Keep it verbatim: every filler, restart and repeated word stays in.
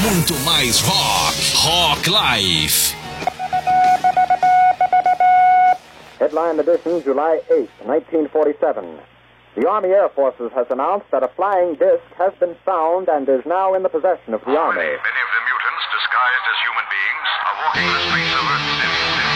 Muito mais rock. Rock Life. Headline edition, July eighth, nineteen forty-seven. The Army Air Forces has announced that a flying disc has been found and is now in the possession of the Army. Many of the mutants, disguised as human beings, are walking the streets of Earth